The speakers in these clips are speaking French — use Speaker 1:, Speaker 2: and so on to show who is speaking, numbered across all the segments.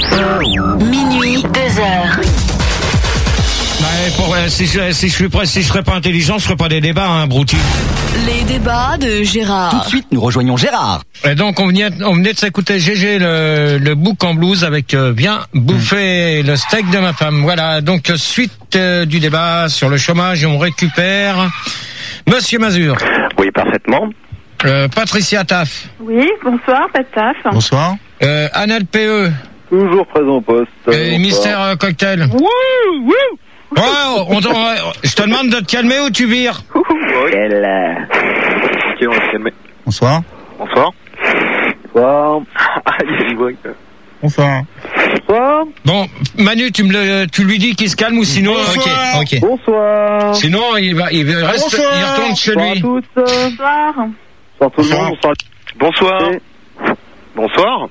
Speaker 1: Minuit, 2h.
Speaker 2: Si je serais pas intelligent, je ferais pas des débats, hein, Brouti.
Speaker 1: Les débats de Gérard.
Speaker 3: Tout de suite, nous rejoignons Gérard.
Speaker 2: Et donc, on venait de s'écouter GG, le bouc en blues avec bien bouffer le steak de ma femme. Voilà, donc suite du débat sur le chômage, et on récupère Monsieur Mazur.
Speaker 4: Oui, parfaitement.
Speaker 2: Patricia Taff.
Speaker 5: Oui, bonsoir, Pat Taff.
Speaker 6: Bonsoir.
Speaker 2: Annelle PE.
Speaker 7: Toujours présent au poste.
Speaker 2: Et Mystère Cocktail.
Speaker 7: Oui.
Speaker 2: Oh, je te demande de te calmer ou tu vires.
Speaker 4: Ok, on va se calmer.
Speaker 6: Bonsoir.
Speaker 7: Bonsoir.
Speaker 6: Bonsoir.
Speaker 2: Bon, Manu, tu lui dis qu'il se calme ou sinon.
Speaker 6: Ok.
Speaker 7: Bonsoir.
Speaker 2: Sinon, il retourne chez lui.
Speaker 7: Bonsoir à tous.
Speaker 5: Bonsoir.
Speaker 7: Bonsoir tout le monde.
Speaker 4: Bonsoir. Bonsoir.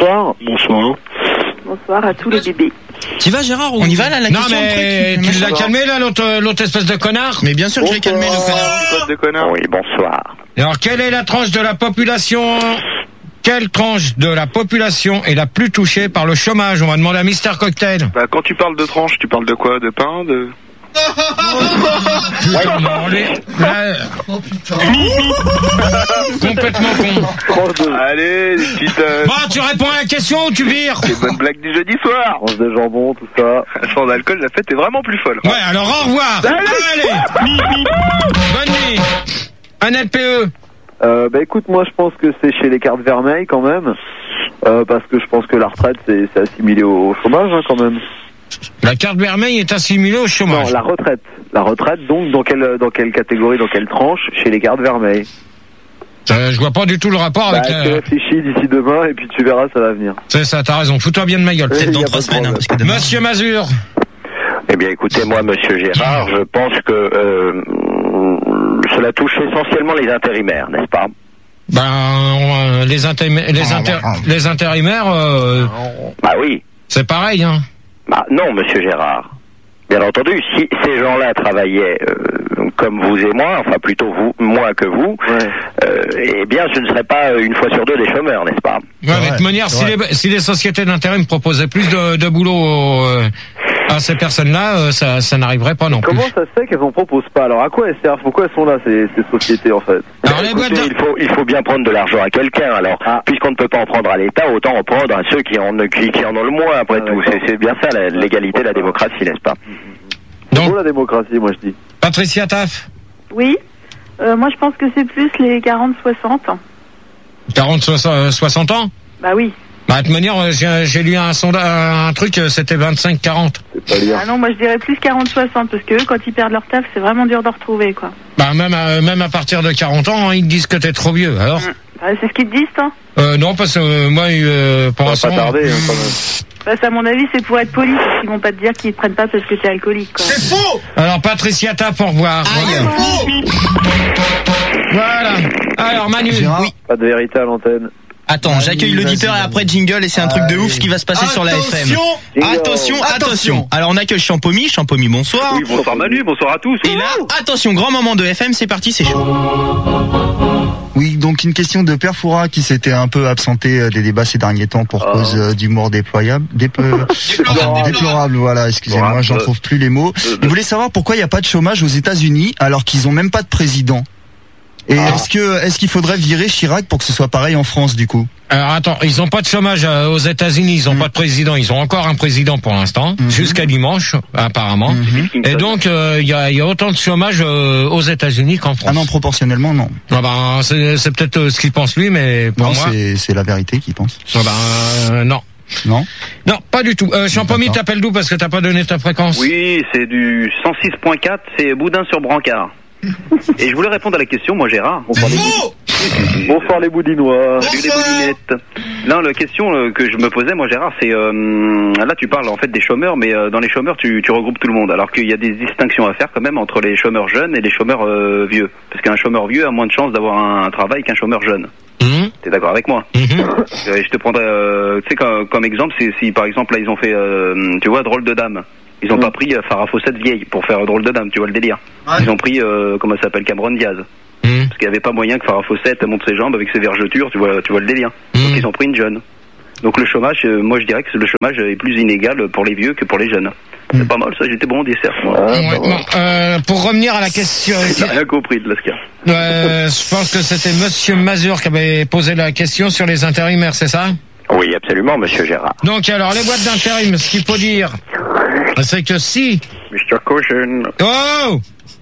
Speaker 5: Bonsoir à tous les bébés.
Speaker 3: Tu vas, Gérard? On y va, là, la
Speaker 2: Non,
Speaker 3: question
Speaker 2: mais tu l'as calmé, là, l'autre espèce de connard?
Speaker 3: Mais bien sûr que je l'ai calmé, le connard.
Speaker 4: Oui, bonsoir.
Speaker 2: Alors, quelle est la tranche de la population? Quelle tranche de la population est la plus touchée par le chômage? On va demander à Mister Cocktail.
Speaker 4: Bah, quand tu parles de tranche, tu parles de quoi? De pain? De...
Speaker 2: Putain, non, complètement con.
Speaker 4: Allez, les petites...
Speaker 2: Bon, tu réponds à la question ou tu vires?
Speaker 4: Les bonnes blagues du jeudi soir.
Speaker 7: Tranche de jambon, tout ça.
Speaker 4: Sans alcool, la fête est vraiment plus folle.
Speaker 2: Ouais, alors au revoir. Allez. Bonne nuit. Annette PE.
Speaker 7: Bah écoute, moi je pense que c'est chez les cartes vermeilles quand même. Parce que je pense que la retraite c'est assimilé au chômage hein, quand même.
Speaker 2: La carte vermeille est assimilée au chômage.
Speaker 7: Non, la retraite. La retraite, donc, dans quelle catégorie, dans quelle tranche? Chez les cartes vermeilles.
Speaker 2: Je vois pas du tout le rapport avec...
Speaker 7: Tu réfléchis d'ici demain, et puis tu verras, ça va venir.
Speaker 2: C'est ça, t'as raison. Fous-toi bien de ma gueule.
Speaker 3: Peut-être dans 3 semaines, parce que demain...
Speaker 2: Monsieur Mazur.
Speaker 4: Eh bien, écoutez-moi, monsieur Gérard, je pense que cela touche essentiellement les intérimaires, n'est-ce pas?
Speaker 2: Les intérimaires...
Speaker 4: Bah oui.
Speaker 2: C'est pareil, hein.
Speaker 4: Bah non, monsieur Gérard. Bien entendu, si ces gens-là travaillaient comme vous et moi, enfin plutôt vous, moins que vous, eh bien ce ne serait pas une fois sur deux des chômeurs, n'est-ce pas?
Speaker 2: Ouais, de toute manière, si les sociétés d'intérim proposaient plus de boulot à ces personnes-là, ça n'arriverait pas non plus.
Speaker 7: Comment ça se fait qu'elles en proposent pas? Alors à quoi elles servent? Pourquoi elles sont là ces sociétés en fait?
Speaker 2: Alors
Speaker 4: il faut bien prendre de l'argent à quelqu'un. Alors puisqu'on ne peut pas en prendre à l'État, autant en prendre à ceux qui en ont le moins après tout. C'est bien ça l'égalité, la démocratie, n'est-ce pas?
Speaker 7: C'est pour la démocratie, moi je dis.
Speaker 2: Patricia Taff.
Speaker 5: Oui. Moi je pense que c'est plus les 40-60.
Speaker 2: 40-60 ans?
Speaker 5: Bah oui.
Speaker 2: Bah, de toute manière, j'ai lu un truc, c'était 25-40.
Speaker 5: Ah non, moi je dirais plus 40-60, parce que eux, quand ils perdent leur taf, c'est vraiment dur de retrouver, quoi.
Speaker 2: Bah, même à partir de 40 ans, hein, ils te disent que t'es trop vieux, alors.
Speaker 5: Bah, c'est ce qu'ils te disent, toi?
Speaker 2: Non, parce que moi, pour l'instant...
Speaker 7: Ça va pas tarder, quand même.
Speaker 5: Parce à mon avis, c'est pour être poli, parce qu'ils vont pas te dire qu'ils te prennent pas parce que t'es alcoolique, quoi.
Speaker 6: C'est faux!
Speaker 2: Alors, Patricia Taff, au revoir. Voilà. Alors, Manu.
Speaker 3: Oui.
Speaker 7: Pas de vérité à l'antenne.
Speaker 3: Attends, j'accueille l'auditeur et après jingle et c'est un truc de ouf ce qui va se passer sur la FM. Attention. Alors on accueille Champomy, bonsoir.
Speaker 4: Oui, bonsoir Manu, bonsoir à tous.
Speaker 3: Et là, attention, grand moment de FM, c'est parti, c'est chaud.
Speaker 6: Oui, donc une question de Père Foura qui s'était un peu absenté des débats ces derniers temps pour cause d'humour déplorable, voilà, excusez-moi, j'en trouve plus les mots. Il voulait savoir pourquoi il n'y a pas de chômage aux États-Unis alors qu'ils ont même pas de président. Et est-ce qu'il faudrait virer Chirac pour que ce soit pareil en France du coup?
Speaker 2: Alors attends, ils ont pas de chômage aux États-Unis, ils ont pas de président, ils ont encore un président pour l'instant, jusqu'à dimanche apparemment. Et donc il y a autant de chômage aux États-Unis qu'en France.
Speaker 6: Ah non, proportionnellement non.
Speaker 2: Ah ben c'est peut-être ce qu'il pense lui, mais pour moi
Speaker 6: c'est la vérité qu'il pense.
Speaker 2: Ah ben non.
Speaker 6: Non,
Speaker 2: pas du tout. Champomy, t'appelles d'où parce que t'as pas donné ta fréquence?
Speaker 4: Oui, c'est du 106.4, c'est Boudin sur Brancard. Et je voulais répondre à la question, moi Gérard.
Speaker 7: Bonsoir les boudinois.
Speaker 4: Salut les boudinettes. Non, la question que je me posais, moi Gérard, c'est là tu parles en fait des chômeurs, mais dans les chômeurs tu regroupes tout le monde. Alors qu'il y a des distinctions à faire quand même entre les chômeurs jeunes et les chômeurs vieux. Parce qu'un chômeur vieux a moins de chances d'avoir un travail qu'un chômeur jeune. T'es d'accord avec moi? Je te prendrais, tu sais, comme exemple, si par exemple là ils ont fait, tu vois, Drôle de Dame. Ils ont pas pris Farah Fawcett vieille pour faire Drôle de Dame, tu vois le délire. Ils ont pris, comment ça s'appelle, Cameron Diaz. Parce qu'il n'y avait pas moyen que Farah Fawcett monte ses jambes avec ses vergetures, tu vois le délire. Donc ils ont pris une jeune. Donc le chômage, moi je dirais que le chômage est plus inégal pour les vieux que pour les jeunes. C'est pas mal ça, j'étais bon au dessert.
Speaker 2: Pour revenir à la question...
Speaker 4: J'ai rien compris de Lascar.
Speaker 2: Je pense que c'était Monsieur Mazur qui avait posé la question sur les intérimaires, c'est ça?
Speaker 8: Oui, absolument, Monsieur Gérard.
Speaker 2: Donc alors, les boîtes d'intérim, ce qu'il faut dire, c'est que si...
Speaker 4: Mr. Caution.
Speaker 2: Oh,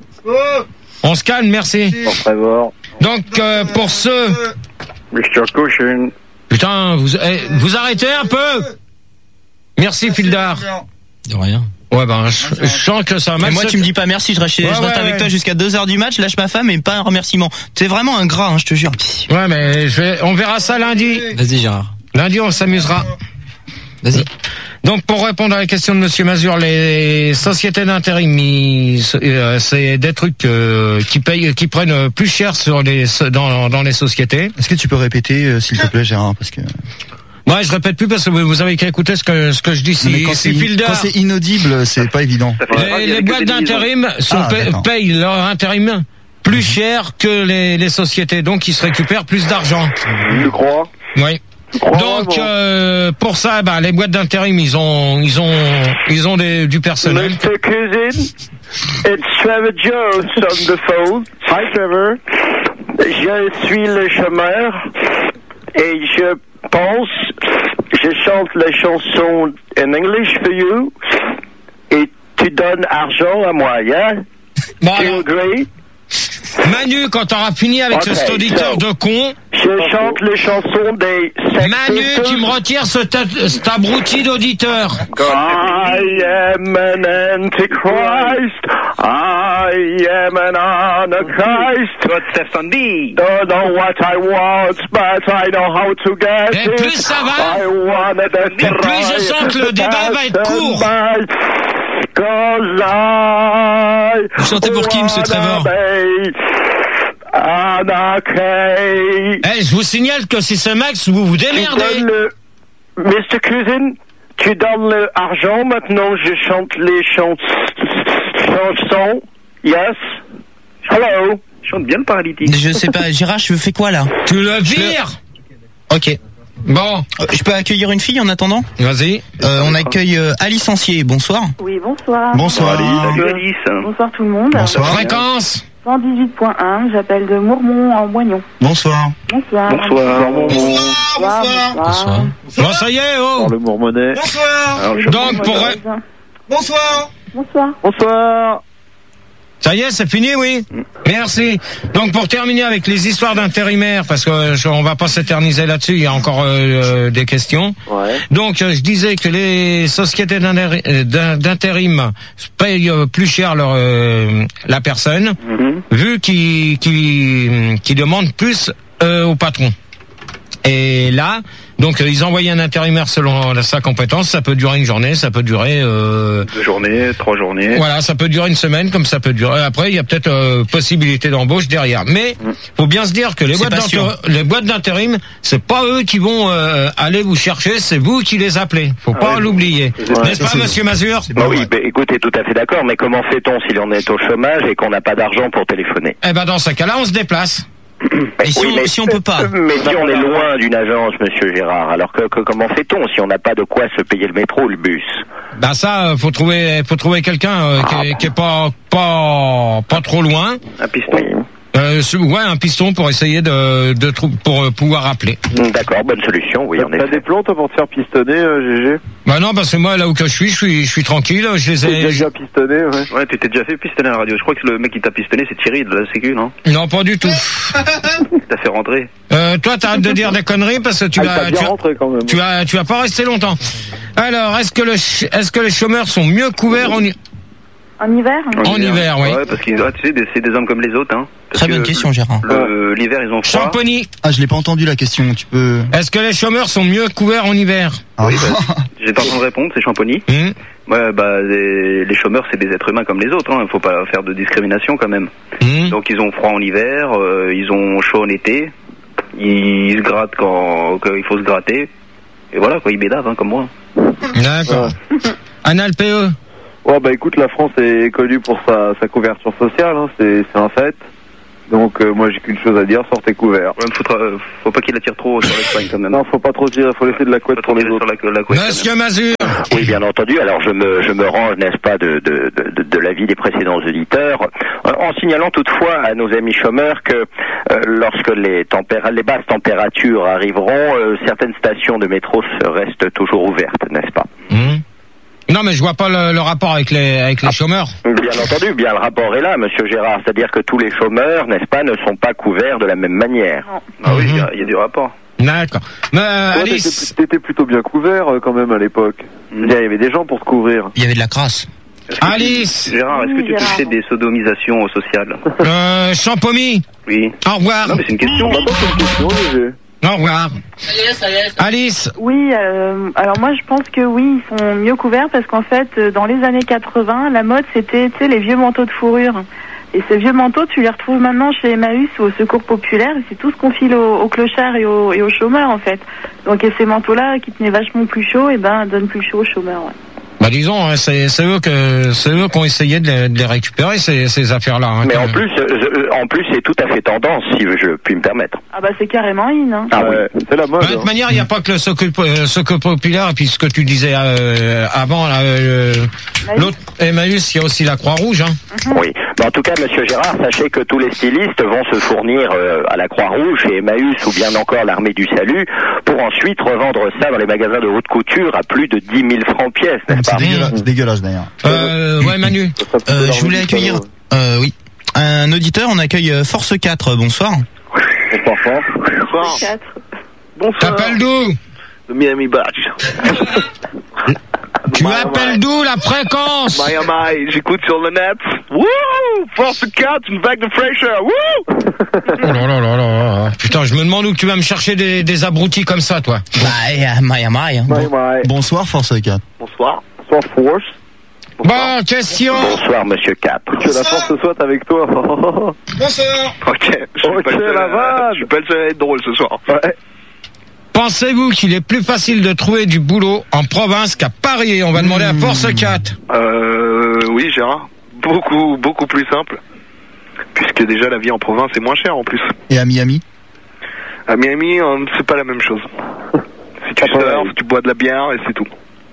Speaker 2: on se calme, merci. Donc, pour ceux...
Speaker 4: Mr. Caution.
Speaker 2: Putain, vous arrêtez un peu. Merci, Fildar.
Speaker 3: De rien.
Speaker 2: Ouais, ben, je sens que ça...
Speaker 3: Mais moi, tu me dis pas merci, je reste avec toi jusqu'à 2h du match, lâche ma femme et pas un remerciement. C'est vraiment un gras, hein, je te jure.
Speaker 2: Ouais, mais on verra ça lundi.
Speaker 3: Vas-y, Gérard.
Speaker 2: Lundi, on s'amusera.
Speaker 3: Vas-y.
Speaker 2: Donc, pour répondre à la question de Monsieur Mazur, les sociétés d'intérim, c'est des trucs qui prennent plus cher dans les sociétés.
Speaker 6: Est-ce que tu peux répéter, s'il te plaît, Gérard, parce que...
Speaker 2: Ouais, je répète plus parce que vous avez qu'à écouter ce que je dis.
Speaker 6: Quand c'est inaudible, c'est pas évident.
Speaker 2: Les boîtes d'intérim payent leur intérim plus cher que les sociétés, donc ils se récupèrent plus d'argent.
Speaker 7: Tu crois?
Speaker 2: Oui. Donc pour ça, les boîtes d'intérim, ils ont du personnel.
Speaker 7: Mr. Cousin, it's Trevor Jones on the phone. Hi Trevor. Je suis le chômeur et je chante les chansons in English for you et tu donnes argent à moi, yeah?
Speaker 2: Bon,
Speaker 7: Do you agree?
Speaker 2: Manu, quand t'auras fini avec cet auditeur de con...
Speaker 7: Je chante les chansons des Sex
Speaker 2: Manu,
Speaker 7: Pistols.
Speaker 2: tu me retires cet abruti d'auditeur.
Speaker 7: I am an antichrist. I am an anarchist.
Speaker 4: God save Sunday.
Speaker 7: Don't know what I want, but I know how to get
Speaker 2: Et
Speaker 7: it.
Speaker 2: plus ça va,
Speaker 7: I wanna
Speaker 2: et plus je sens que le débat va être court.
Speaker 3: Vous chantez pour qui, monsieur Trevor?
Speaker 2: Je vous signale que si c'est Max, vous vous démerdez.
Speaker 7: Mr. Cousin, tu donnes l'argent, maintenant je chante les chansons. Yes? Hello?
Speaker 4: Je chante bien le paralytique.
Speaker 3: Je sais pas, Gérard, je fais quoi là?
Speaker 2: Tu le vires.
Speaker 3: Ok.
Speaker 2: Bon.
Speaker 3: Je peux accueillir une fille en attendant?
Speaker 2: Vas-y.
Speaker 3: On accueille Alice Ancier, bonsoir.
Speaker 5: Oui, bonsoir.
Speaker 6: Bonsoir, Ali.
Speaker 4: Salut Alice.
Speaker 5: Bonsoir tout le monde.
Speaker 6: Bonsoir.
Speaker 2: Fréquence.
Speaker 5: 118.1, j'appelle de Mourmont en Moignon.
Speaker 6: Bonsoir.
Speaker 5: Bonsoir.
Speaker 7: Bonsoir.
Speaker 3: Bonsoir.
Speaker 2: Bon, ça y est, oh.
Speaker 7: Le Mourmonnet.
Speaker 6: Bonsoir.
Speaker 2: Donc,
Speaker 6: Bonsoir.
Speaker 5: Bonsoir.
Speaker 7: Bonsoir.
Speaker 2: ça y est, c'est fini, oui. Merci. Donc, pour terminer avec les histoires d'intérimaires, parce que on va pas s'éterniser là-dessus, il y a encore des questions.
Speaker 7: Ouais.
Speaker 2: Donc, je disais que les sociétés d'intérim payent plus cher la personne, vu qu'ils demandent plus au patron. Et là, donc ils envoient un intérimaire selon sa compétence. Ça peut durer une journée, ça peut durer
Speaker 4: 2 journées, 3 journées.
Speaker 2: Voilà, ça peut durer une semaine, comme ça peut durer. Après, il y a peut-être possibilité d'embauche derrière. Mais faut bien se dire que les boîtes d'intérim, c'est pas eux qui vont aller vous chercher, c'est vous qui les appelez. Faut pas l'oublier, n'est-ce pas, Monsieur Mazur?
Speaker 8: Oui, écoutez, tout à fait d'accord, mais comment fait-on si l'on est au chômage et qu'on n'a pas d'argent pour téléphoner?
Speaker 2: Eh ben, dans ce cas-là, on se déplace.
Speaker 3: Et si on peut pas?
Speaker 8: Mais si on est loin d'une agence, Monsieur Gérard, alors comment fait-on si on n'a pas de quoi se payer le métro ou le bus?
Speaker 2: Ben ça, faut trouver quelqu'un qui est pas trop loin.
Speaker 4: Un piston.
Speaker 2: Un piston pour essayer pour pouvoir appeler.
Speaker 8: D'accord, bonne solution, oui, en
Speaker 7: T'as
Speaker 8: effet.
Speaker 7: des plans, toi, pour te faire pistonner, GG?
Speaker 2: Bah non, parce que moi, là où que je suis tranquille, je les ai...
Speaker 7: déjà pistonné, ouais.
Speaker 4: Ouais, tu t'es déjà fait pistonner à la radio. Je crois que le mec qui t'a pistonné, c'est Thierry de la Sécu, non?
Speaker 2: Non, pas du tout.
Speaker 4: T'as fait rentrer.
Speaker 2: Toi, t'arrêtes de dire des conneries parce que tu vas pas rester longtemps. Alors, est-ce que les chômeurs sont mieux couverts
Speaker 5: En hiver?
Speaker 2: En hiver, oui.
Speaker 4: Ouais, parce que tu sais, c'est des hommes comme les autres, hein.
Speaker 3: Très bonne question, Gérard.
Speaker 4: L'hiver, ils ont froid.
Speaker 2: Champagny.
Speaker 6: Ah, je l'ai pas entendu la question. Tu peux.
Speaker 2: Est-ce que les chômeurs sont mieux couverts en hiver?
Speaker 4: Oui, j'ai pas besoin de répondre, c'est Champagny. Ouais, les chômeurs, c'est des êtres humains comme les autres, hein. Faut pas faire de discrimination quand même. Donc ils ont froid en hiver, ils ont chaud en été, ils se grattent quand il faut se gratter. Et voilà, quoi, ils bédavent, hein, comme moi.
Speaker 2: D'accord. Anal PE.
Speaker 7: Ouais, bah écoute, la France est connue pour sa couverture sociale, hein, c'est un fait.
Speaker 9: Donc moi j'ai qu'une chose à dire, sortez couverts.
Speaker 4: Faut pas qu'il attire trop sur l'Espagne quand même.
Speaker 9: Non, faut pas trop tirer, faut laisser de la couette pour les autres.
Speaker 2: Monsieur Mazur.
Speaker 8: Oui, bien entendu. Alors je me range, n'est-ce pas, de l'avis des précédents auditeurs, en signalant toutefois à nos amis chômeurs que lorsque les basses températures arriveront, certaines stations de métro restent toujours ouvertes, n'est-ce pas?
Speaker 2: Non, mais je vois pas le rapport avec les chômeurs.
Speaker 8: Bien entendu, bien le rapport est là, Monsieur Gérard. C'est-à-dire que tous les chômeurs, n'est-ce pas, ne sont pas couverts de la même manière.
Speaker 4: Ah oui, il y a du rapport.
Speaker 2: D'accord. Mais Alice,
Speaker 9: t'étais plutôt bien couvert quand même à l'époque. Il y avait des gens pour te couvrir.
Speaker 3: Il y avait de la crasse.
Speaker 2: Alice.
Speaker 4: Gérard, est-ce que tu touchais des sodomisations sociales?
Speaker 2: Champomy.
Speaker 4: Oui.
Speaker 2: Au revoir.
Speaker 4: Non, mais c'est une question.
Speaker 2: Au revoir.
Speaker 5: Ça y est.
Speaker 2: Alice.
Speaker 5: Oui, alors moi je pense que oui, ils sont mieux couverts parce qu'en fait, dans les années 80, la mode c'était, tu sais, les vieux manteaux de fourrure. Et ces vieux manteaux, tu les retrouves maintenant chez Emmaüs ou au Secours Populaire. Et c'est tout ce qu'on file aux clochards et aux chômeurs en fait. Donc et ces manteaux-là qui tenaient vachement plus chaud, et donnent plus chaud aux chômeurs. Ouais.
Speaker 2: Bah disons, hein, c'est eux qui ont essayé de les récupérer ces affaires-là. Hein,
Speaker 8: mais en plus c'est tout à fait tendance, si je puis me permettre.
Speaker 5: Ah bah c'est carrément in. Hein.
Speaker 8: Ah oui,
Speaker 9: c'est la mode.
Speaker 2: De toute manière, il n'y a pas que le Secours Populaire et puis ce que tu disais avant, l'autre Emmaüs, il y a aussi la Croix-Rouge. Hein.
Speaker 8: Oui. Mais en tout cas, Monsieur Gérard, sachez que tous les stylistes vont se fournir à la Croix-Rouge, chez Emmaüs ou bien encore l'Armée du Salut, pour ensuite revendre ça dans les magasins de haute couture à plus de 10 000 francs pièce, n'est-ce pas?
Speaker 6: C'est dégueulasse d'ailleurs.
Speaker 2: Ouais, Manu.
Speaker 3: Je voulais accueillir, oui, un auditeur. On accueille Force 4. Bonsoir.
Speaker 9: Bonsoir.
Speaker 5: Bonsoir.
Speaker 7: Bonsoir.
Speaker 2: T'appelles d'où?
Speaker 7: De Miami Badge.
Speaker 2: Tu appelles d'où la fréquence?
Speaker 7: Miami, j'écoute sur le net. Wouh! Force 4, une vague de fraîcheur. Wouh!
Speaker 2: Oh là là là là. Putain, je me demande où tu vas me chercher des abrutis comme ça, toi.
Speaker 3: Miami. Hein.
Speaker 6: Bonsoir, Force 4.
Speaker 7: Bonsoir. Bonsoir, Force.
Speaker 2: Bon, question.
Speaker 8: Bonsoir, Monsieur 4.
Speaker 9: Que la force soit avec toi.
Speaker 2: Bonsoir.
Speaker 7: Ok, je suis pas le seul à être drôle ce soir.
Speaker 9: Ouais.
Speaker 2: Pensez-vous qu'il est plus facile de trouver du boulot en province qu'à Paris? On va demander à Force 4.
Speaker 7: Oui, Gérard. Beaucoup plus simple. Puisque déjà la vie en province est moins chère en plus.
Speaker 6: Et à Miami?
Speaker 7: À Miami, c'est pas la même chose. Si tu surfes, tu bois de la bière et c'est tout.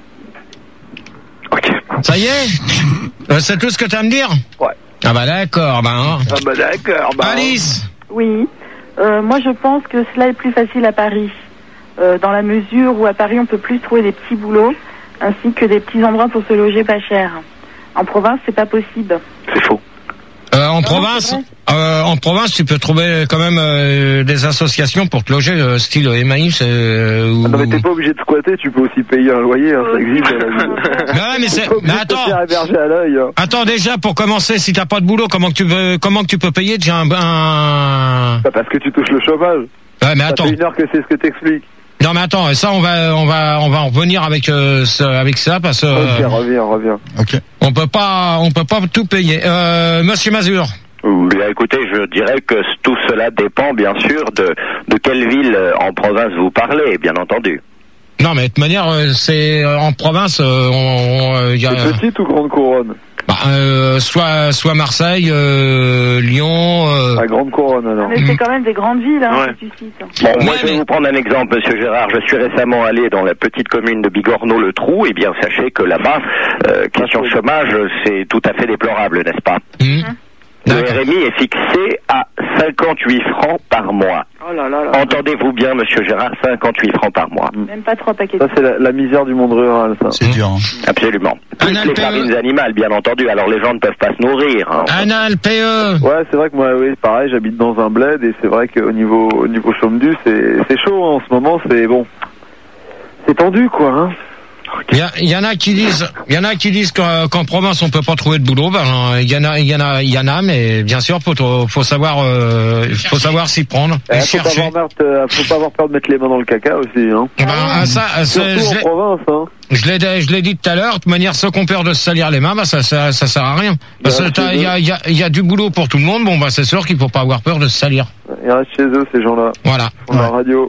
Speaker 7: Ok.
Speaker 2: Ça y est? C'est tout ce que tu as à me dire?
Speaker 7: Ouais.
Speaker 2: Ah bah d'accord,
Speaker 7: d'accord.
Speaker 2: Alice.
Speaker 5: Oui. Moi je pense que cela est plus facile à Paris. Dans la mesure où à Paris on peut plus trouver des petits boulots ainsi que des petits endroits pour se loger pas cher. En province c'est pas possible.
Speaker 7: C'est faux.
Speaker 2: En province, tu peux trouver quand même des associations pour te loger, style Emmaüs.
Speaker 9: Non mais t'es pas obligé de squatter, tu peux aussi payer un loyer, hein, ça existe.
Speaker 2: Mais attends. Attends déjà pour commencer, si t'as pas de boulot, comment que tu peux payer déjà un...
Speaker 9: Parce que tu touches le chômage.
Speaker 2: Ouais, mais attends.
Speaker 9: Ça fait une heure que c'est ce que t'expliques.
Speaker 2: Non mais attends, ça on va en revenir avec ça parce que
Speaker 9: reviens.
Speaker 6: OK.
Speaker 2: On peut pas tout payer. Monsieur Mazur.
Speaker 8: Bien, écoutez, je dirais que tout cela dépend bien sûr de quelle ville en province vous parlez, bien entendu.
Speaker 2: Non mais de toute manière, c'est en province, y a
Speaker 9: c'est petite ou grande couronne?
Speaker 2: Soit Marseille, Lyon.
Speaker 9: La grande couronne alors.
Speaker 5: Mais c'est quand même des grandes villes, hein,
Speaker 7: Ouais.
Speaker 5: que tu cites.
Speaker 8: Bon, moi je vais vous prendre un exemple, Monsieur Gérard. Je suis récemment allé dans la petite commune de Bigorneau-le-Trou. Eh bien, sachez que là-bas, question chômage, c'est tout à fait déplorable, n'est-ce pas? Le RMI est fixé à 58 francs par mois.
Speaker 5: Oh là là là.
Speaker 8: Entendez-vous bien, Monsieur Gérard, 58 francs par mois.
Speaker 5: Même pas 3 paquets.
Speaker 9: Ça c'est la misère du monde rural, ça.
Speaker 6: C'est dur. Hein.
Speaker 8: Absolument. Plus les farines animales, bien entendu. Alors les gens ne peuvent pas se nourrir. Hein.
Speaker 2: Anal PE.
Speaker 9: Ouais, c'est vrai que moi, oui, pareil, j'habite dans un bled et c'est vrai qu'au niveau chôme-du, c'est chaud hein, en ce moment. C'est bon, c'est tendu quoi. Hein.
Speaker 2: Il y en a qui disent qu'en province on peut pas trouver de boulot. Il y en a, mais bien sûr faut savoir s'y prendre. Et chercher.
Speaker 9: Faut pas avoir peur de mettre les mains dans le caca aussi. Hein.
Speaker 2: Surtout
Speaker 9: en province. Hein.
Speaker 2: Je l'ai dit tout à l'heure. De toute manière, ceux qui ont peur de se salir les mains, ça sert à rien. Parce que il y a du boulot pour tout le monde. Bon c'est sûr qu'il faut pas avoir peur de se salir.
Speaker 9: Ils restent chez eux ces gens-là.
Speaker 2: Voilà.
Speaker 9: On a la radio.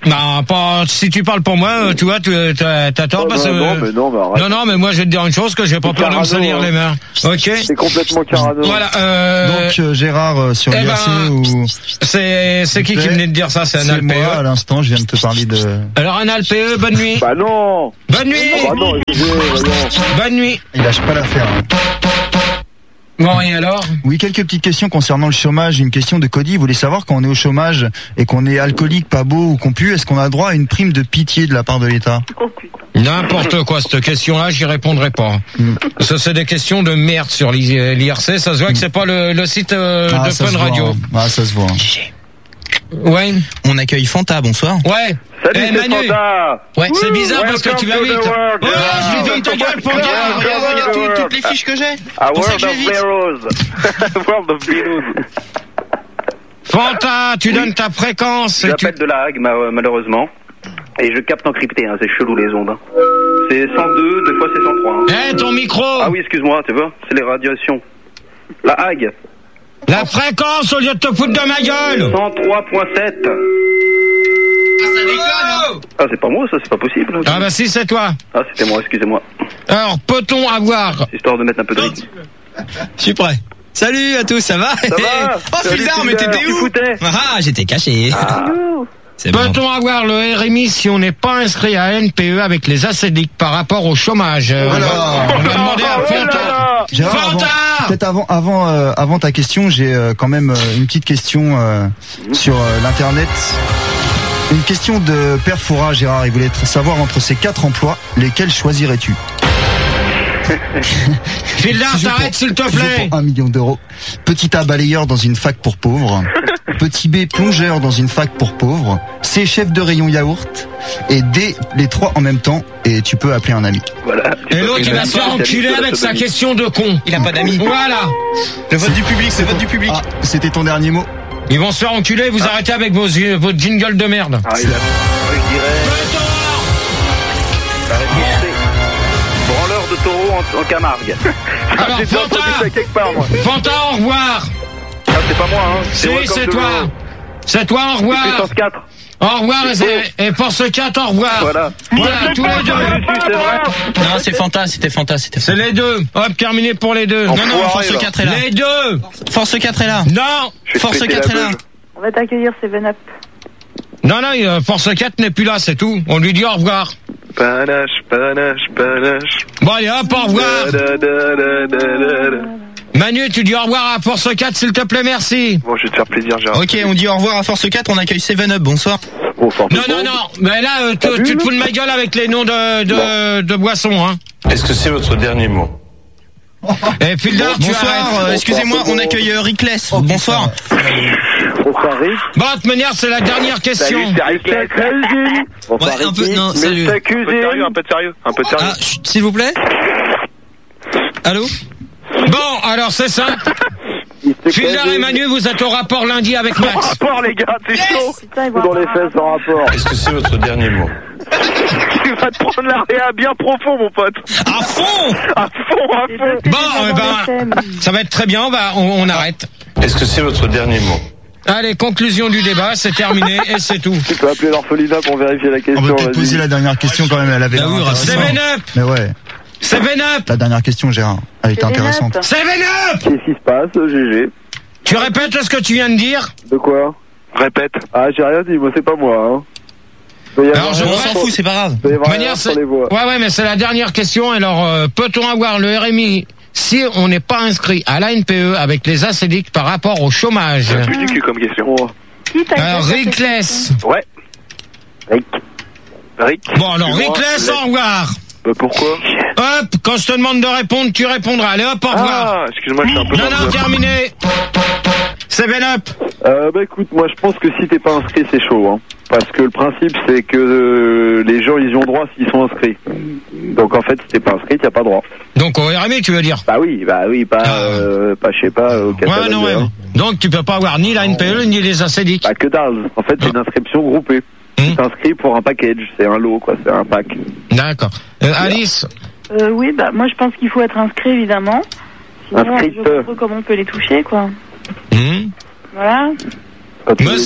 Speaker 2: Non, pas, si tu parles pour moi, tu vois, t'as tort parce que... Non, mais moi, je vais te dire une chose, que j'ai pas peur de me salir les mains. Ok?
Speaker 9: C'est complètement carado.
Speaker 2: Voilà,
Speaker 6: Donc, Gérard, sur l'IRC ou...
Speaker 2: C'est qui venait de dire ça? C'est un Alpe?
Speaker 6: Moi, à l'instant, je viens de te parler de...
Speaker 2: Alors, un Alpe, bonne nuit.
Speaker 9: Bah non!
Speaker 2: Bonne nuit!
Speaker 9: Ah bah non,
Speaker 2: bonne nuit!
Speaker 6: Il lâche pas l'affaire.
Speaker 2: Bon, et alors?
Speaker 6: Oui, quelques petites questions concernant le chômage. Une question de Cody. Il voulait savoir, quand on est au chômage et qu'on est alcoolique, pas beau ou qu'on pue, est-ce qu'on a droit à une prime de pitié de la part de l'État?
Speaker 2: N'importe quoi, cette question-là, j'y répondrai pas. Ça, c'est des questions de merde sur l'IRC. Ça se voit que c'est pas le site de Fun Radio.
Speaker 6: Ah, ça se voit.
Speaker 2: Ouais.
Speaker 3: On accueille Fanta, bonsoir.
Speaker 2: Ouais.
Speaker 9: Salut,
Speaker 2: Manu.
Speaker 9: Fanta.
Speaker 2: Ouais, c'est bizarre parce que tu vas vite.
Speaker 3: Oh, je ferme ta gueule, Fanta. Regarde toutes les fiches que j'ai.
Speaker 9: A World of Heroes. World of Heroes.
Speaker 2: Fanta, tu donnes ta fréquence.
Speaker 4: J'appelle de la Hague, malheureusement. Et je capte encrypté, hein, c'est chelou les ondes. Hein. C'est 102, des fois c'est 103. Hein.
Speaker 2: Eh, ton micro.
Speaker 4: Ah oui, excuse-moi, tu vois, c'est les radiations. La Hague.
Speaker 2: La fréquence au lieu de te foutre de ma gueule.
Speaker 4: 103.7.
Speaker 3: Ah, ça déconne, hein.
Speaker 4: Ah, c'est pas moi, ça, c'est pas possible.
Speaker 2: Ah bah si, c'est toi.
Speaker 4: Ah, c'était moi, excusez-moi.
Speaker 2: Alors, peut-on avoir...
Speaker 4: Histoire de mettre un peu de rythme.
Speaker 3: Je suis prêt. Salut à tous, ça va?
Speaker 4: Ça va?
Speaker 3: Oh, Fildar, mais t'étais où? Ah, j'étais caché.
Speaker 4: Ah.
Speaker 2: Peut-on avoir le RMI si on n'est pas inscrit à NPE avec les ACDIC par rapport au chômage?
Speaker 6: Voilà.
Speaker 2: On va demander à Fanta.
Speaker 6: Gérard,
Speaker 2: Fanta.
Speaker 6: Peut-être avant ta question, j'ai quand même une petite question sur l'internet. Une question de Père Foura, Gérard. Il voulait savoir, entre ces 4 emplois, lesquels choisirais-tu?
Speaker 2: Fildar, t'arrêtes s'il te plaît.
Speaker 6: Pour 1 million d'euros. Petit A, balayeur dans une fac pour pauvres. Petit B, plongeur dans une fac pour pauvres. C, chef de rayon yaourt. Et D, les 3 en même temps. Et tu peux appeler un ami.
Speaker 4: Voilà.
Speaker 2: Et l'autre, il va se faire enculer avec sa question de con.
Speaker 3: Il a pas d'amis.
Speaker 2: Voilà.
Speaker 3: Le vote du public, c'est le vote du public.
Speaker 6: Ah, c'était ton dernier mot?
Speaker 2: Ils vont se faire enculer, vous arrêtez avec vos jingles de merde.
Speaker 4: Ah, il a... je dirais... Branleur de taureau en Camargue.
Speaker 2: Alors,
Speaker 9: J'ai déjà entendu ça quelque part, moi.
Speaker 2: Fanta, au revoir.
Speaker 4: Ah, c'est pas moi, hein.
Speaker 2: Si, c'est toi. C'est toi, au revoir.
Speaker 4: Puissance 4.
Speaker 2: Au revoir, et Force 4, au revoir.
Speaker 4: Voilà.
Speaker 2: Voilà, tous les deux.
Speaker 4: C'est vrai.
Speaker 3: Non, c'est Fanta, c'était Fanta.
Speaker 2: C'est les deux. Hop, terminé pour les deux.
Speaker 3: Non, Force 4 est là.
Speaker 2: Les deux.
Speaker 3: Force 4 est là.
Speaker 2: Non.
Speaker 3: Force 4 est là.
Speaker 5: On va t'accueillir, c'est Up.
Speaker 2: Non, Force 4 n'est plus là, c'est tout. On lui dit au revoir.
Speaker 9: Panache.
Speaker 2: Bon, allez, hop, au revoir. Manu, tu dis au revoir à Force 4, s'il te plaît, merci.
Speaker 9: Bon, je vais te faire plaisir, Gérard.
Speaker 3: Ok, on dit au revoir à Force 4, on accueille 7up, bonsoir.
Speaker 2: Non, mais là, tu te fous de ma gueule avec les noms de boissons, hein.
Speaker 10: Est-ce que c'est votre dernier mot?
Speaker 2: Et Fildar,
Speaker 3: bonsoir, excusez-moi, on accueille Rickless, bonsoir.
Speaker 9: Bonsoir, Rick.
Speaker 2: Bon, de toute manière, c'est la dernière question.
Speaker 9: Salut, c'est Rick. Bonsoir,
Speaker 3: Ouais, un peu,
Speaker 9: Ricky.
Speaker 3: non, salut.
Speaker 9: Un peu de sérieux.
Speaker 3: Ah, chut, s'il vous plaît. Allô?
Speaker 2: Bon, alors c'est simple. Fildar et Manu, vous êtes au rapport lundi avec Max.
Speaker 9: Au rapport, les gars, c'est chaud. Dans les fesses, en rapport.
Speaker 10: Est-ce que c'est votre dernier mot?
Speaker 9: Tu vas te prendre la réa bien profond, mon pote.
Speaker 3: À fond.
Speaker 2: Bon, ça va être très bien, on arrête.
Speaker 10: Est-ce que c'est votre dernier mot?
Speaker 2: Allez, conclusion du débat, c'est terminé et c'est tout.
Speaker 9: Tu peux appeler l'orphelinat pour vérifier la question.
Speaker 6: On va peut-être poser la dernière question quand même, elle avait l'air intéressante.
Speaker 2: 7up.
Speaker 6: Mais ouais.
Speaker 2: 7up.
Speaker 6: La dernière question, Gérard, elle était intéressante.
Speaker 2: 7up.
Speaker 9: Qu'est-ce qui se passe, GG?
Speaker 2: Tu répètes ce que tu viens de dire?
Speaker 9: De quoi? Répète. Ah, j'ai rien dit, moi c'est pas moi, hein.
Speaker 2: Alors,
Speaker 3: on s'en fout, c'est pas grave.
Speaker 2: Ouais, mais c'est la dernière question. Alors, peut-on avoir le RMI si on n'est pas inscrit à l'ANPE avec les ACDIC par rapport au chômage?
Speaker 9: C'est plus du cul comme question.
Speaker 2: Alors, Rickless.
Speaker 9: Ouais. Rick.
Speaker 2: Bon, alors, Rickless, au revoir.
Speaker 9: Pourquoi?
Speaker 2: Hop, quand je te demande de répondre, tu répondras. Allez, hop, au revoir.
Speaker 9: Ah, excuse-moi, je suis un peu...
Speaker 2: Non, terminé. 7up.
Speaker 9: Écoute, moi je pense que si t'es pas inscrit, c'est chaud, hein. Parce que le principe, c'est que les gens, ils y ont droit s'ils sont inscrits. Donc en fait, si t'es pas inscrit, t'as pas droit.
Speaker 2: Donc au RMI, tu veux dire?
Speaker 9: Bah oui, pas, je sais pas, au catalogue.
Speaker 2: Ouais. Donc tu peux pas avoir ni la NPE, ni les ACDIC.
Speaker 9: Bah que dalle. En fait, c'est une inscription groupée. Tu t'inscris pour un package, c'est un lot, quoi, c'est un pack.
Speaker 2: D'accord. Alice?
Speaker 5: Oui, moi je pense qu'il faut être inscrit, évidemment. Sinon, je vois pas comment on peut les toucher, quoi. Voilà.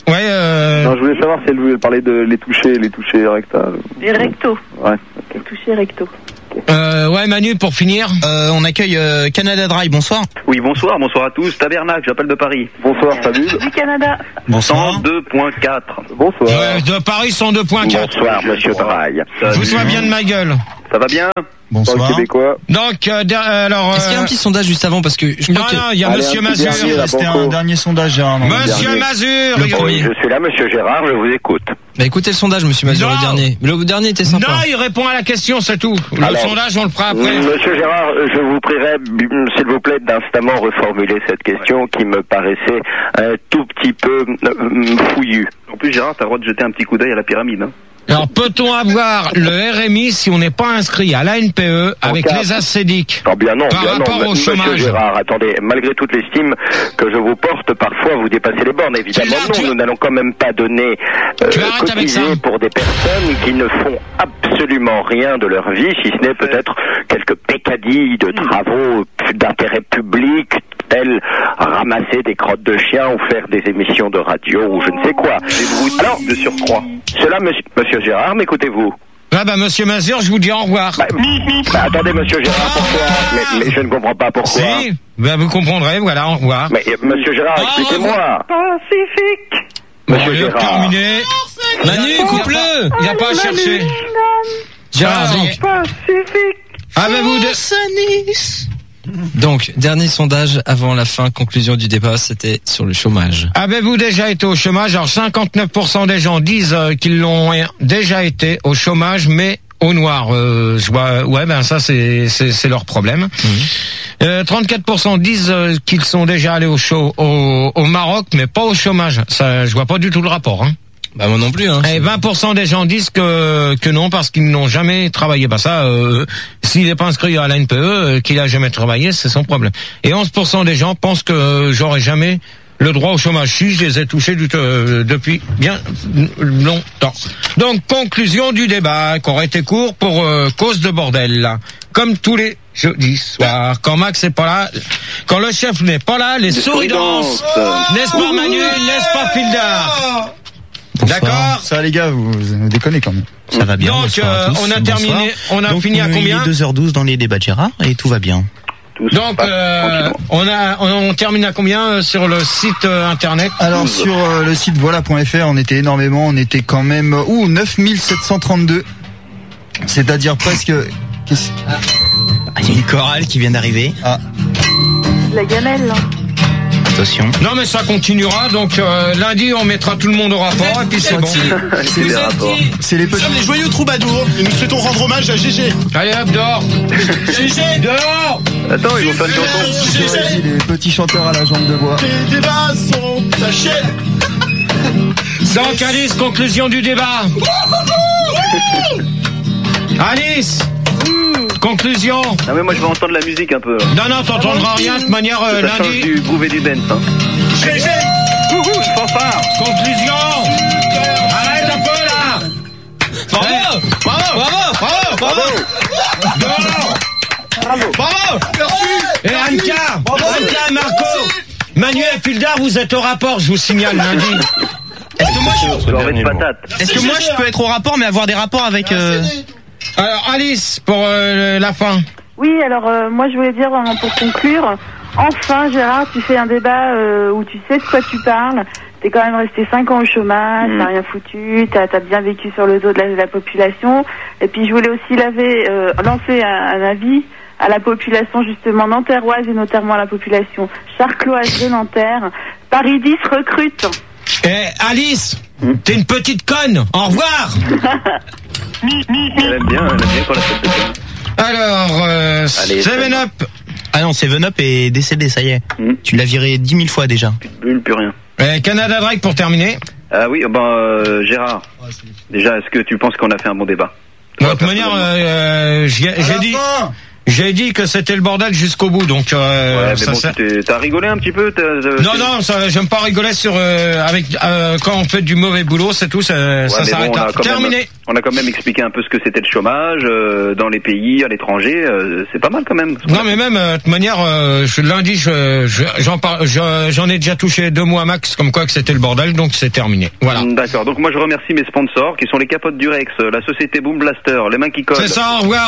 Speaker 2: Ouais.
Speaker 9: Non, je voulais savoir si elle voulait parler de les toucher rectales.
Speaker 5: Les rectos.
Speaker 9: Ouais.
Speaker 5: Les toucher rectos.
Speaker 2: Ouais, Manu, pour finir.
Speaker 3: On accueille Canada Dry, bonsoir.
Speaker 4: Oui, bonsoir à tous. Tabernacle, j'appelle de Paris.
Speaker 9: Bonsoir, Fabule.
Speaker 5: Du Canada.
Speaker 3: Bonsoir.
Speaker 4: 102.4.
Speaker 9: Bonsoir.
Speaker 2: De Paris, 102.4.
Speaker 8: Bonsoir, monsieur Draille.
Speaker 2: Je vous sois bien de ma gueule.
Speaker 4: Ça va bien?
Speaker 6: Bonsoir.
Speaker 9: Québécois.
Speaker 2: Donc, alors...
Speaker 3: Est-ce qu'il y a un petit sondage juste avant, parce que je crois
Speaker 2: Non, il y a
Speaker 9: Allez,
Speaker 2: Monsieur
Speaker 9: un petit
Speaker 2: Mazur.
Speaker 9: dernier, là.
Speaker 6: C'était un dernier sondage, Gérard. non,
Speaker 2: Monsieur
Speaker 9: dernier.
Speaker 2: Mazur.
Speaker 8: Oui, je suis là, monsieur Gérard, je vous écoute.
Speaker 3: Bah écoutez le sondage, monsieur Mazur,
Speaker 2: Non.
Speaker 3: le dernier. Le dernier était sympa.
Speaker 2: Non, il répond à la question, c'est tout. Le
Speaker 8: Alors,
Speaker 2: sondage, on le fera après.
Speaker 8: Monsieur Gérard, je vous prierai, s'il vous plaît, d'instamment reformuler cette question qui me paraissait un tout petit peu fouillue.
Speaker 4: En plus, Gérard, t'as le droit de jeter un petit coup d'œil à la pyramide. Hein.
Speaker 2: Alors, peut-on avoir le RMI si on n'est pas inscrit à l'ANPE avec
Speaker 8: cas.
Speaker 2: les assédiques
Speaker 8: Oh bien non,
Speaker 2: par
Speaker 8: bien
Speaker 2: rapport
Speaker 8: non,
Speaker 2: au
Speaker 8: monsieur
Speaker 2: chômage?
Speaker 8: Gérard, attendez, malgré toute l'estime que je vous porte, parfois vous dépassez les bornes, évidemment non, nous n'allons quand même pas donner cotiser pour des personnes qui ne font absolument rien de leur vie, si ce n'est peut-être quelques peccadilles de travaux d'intérêt public, tels ramasser des crottes de chiens ou faire des émissions de radio ou je ne sais quoi. Alors,
Speaker 4: de surcroît.
Speaker 8: Cela, monsieur Gérard, m'écoutez-vous?
Speaker 2: Ah bah, Monsieur Mazur, je vous dis au revoir.
Speaker 8: Attendez, monsieur Gérard, pourquoi mais je ne comprends pas pourquoi.
Speaker 2: Si, bah, vous comprendrez, voilà, au revoir.
Speaker 8: Mais monsieur Gérard, expliquez-moi.
Speaker 5: Pacifique.
Speaker 8: Monsieur
Speaker 2: Allez,
Speaker 8: Gérard.
Speaker 2: terminé.
Speaker 3: Manu, coupe-le.
Speaker 2: Il n'y a pas à chercher.
Speaker 3: Gérard, donc.
Speaker 5: Pacifique.
Speaker 2: Ah bah, vous...
Speaker 3: Donc, dernier sondage avant la fin, conclusion du débat, c'était sur le chômage.
Speaker 2: Avez-vous déjà été au chômage? Alors 59% des gens disent qu'ils l'ont déjà été au chômage, mais au noir. Je vois, ouais, ben ça c'est leur problème. 34% disent qu'ils sont déjà allés au Maroc, mais pas au chômage. Ça, je vois pas du tout le rapport. Hein.
Speaker 3: Bah moi non plus. Hein,
Speaker 2: et 20% des gens disent que non parce qu'ils n'ont jamais travaillé. Bah ça, s'il n'est pas inscrit à l'ANPE, qu'il a jamais travaillé, c'est son problème. Et 11% des gens pensent que j'aurais jamais le droit au chômage. Si, je les ai touchés depuis bien longtemps. Donc conclusion du débat, qui aurait été court pour cause de bordel. Comme tous les jeudis soirs, quand Max n'est pas là, quand le chef n'est pas là, les souris dansent. N'est-ce pas Manu, n'est-ce pas Fildar? D'accord.
Speaker 6: Ça les gars, vous déconnez quand même.
Speaker 3: Ça va bien.
Speaker 2: Donc on a terminé, on a fini à combien?
Speaker 3: Il est 2h12 dans les débats de Gérard et tout va bien.
Speaker 2: Donc on termine à combien sur le site internet?
Speaker 6: Alors sur le site voilà.fr, on était énormément, on était quand même 9732. C'est-à-dire presque
Speaker 3: il y a une chorale qui vient d'arriver.
Speaker 6: Ah.
Speaker 5: La gamelle.
Speaker 3: Attention.
Speaker 2: Non mais ça continuera, donc lundi on mettra tout le monde au rapport et puis c'est bon.
Speaker 9: C'est des rapports.
Speaker 6: C'est les
Speaker 11: Nous sommes les joyeux troubadours et nous souhaitons rendre hommage à GG.
Speaker 2: Allez hop, dehors.
Speaker 11: GG
Speaker 2: Dehors.
Speaker 4: Attends, ils vont faire une chanson.
Speaker 6: Vas-y, les petits chanteurs à la jambe de bois.
Speaker 11: Les débats sont tachés.
Speaker 2: Donc Alice, conclusion du débat. Alice, conclusion.
Speaker 4: Ah mais moi je vais entendre la musique un peu.
Speaker 2: Non, t'entendras rien de toute manière
Speaker 4: Ça change
Speaker 2: lundi.
Speaker 4: du groove et du dance. Hein.
Speaker 11: GG.
Speaker 4: Fanfare.
Speaker 2: Conclusion. Arrête un peu là.
Speaker 3: Bravo.
Speaker 2: Bravo. Dehors.
Speaker 11: Bravo. Merci.
Speaker 2: Et Anka, Marco, Manuel Fildar, vous êtes au rapport, je vous signale lundi.
Speaker 3: Est-ce que moi je peux être au rapport mais avoir des rapports avec
Speaker 2: Alors Alice, pour la fin.
Speaker 5: Oui, alors moi je voulais dire pour conclure, enfin Gérard, tu fais un débat où tu sais de quoi tu parles. T'es quand même resté 5 ans au chômage, t'as rien foutu, t'as bien vécu sur le dos de la population. Et puis je voulais aussi lancer un avis à la population justement nanterroise et notamment à la population charcloise de Nanterre. Paris 10 recrute.
Speaker 2: Alice, t'es une petite conne. Au revoir.
Speaker 4: Elle aime bien quand la fête de
Speaker 2: Alors, 7-Up.
Speaker 3: Ah non, 7-Up est décédé, ça y est. Tu l'as viré 10 000 fois déjà.
Speaker 4: Plus rien.
Speaker 2: Canada Drake pour terminer.
Speaker 4: Ah oui, Gérard. Déjà, est-ce que tu penses qu'on a fait un bon débat?
Speaker 2: De toute manière, j'ai dit... J'ai dit que c'était le bordel jusqu'au bout, donc
Speaker 4: mais
Speaker 2: ça,
Speaker 4: bon, t'as rigolé un petit peu.
Speaker 2: Non, ça, j'aime pas rigoler sur avec quand on fait du mauvais boulot, c'est tout. Ça s'arrête là. Terminé.
Speaker 4: On a quand même expliqué un peu ce que c'était le chômage dans les pays, à l'étranger. C'est pas mal quand même.
Speaker 2: Non, mais même de toute manière, lundi, j'en ai déjà touché 2 mois max, comme quoi que c'était le bordel, donc c'est terminé. Voilà.
Speaker 4: D'accord. Donc moi je remercie mes sponsors qui sont les capotes du Rex, la société Boom Blaster, les mains qui collent.
Speaker 2: C'est ça. Au revoir.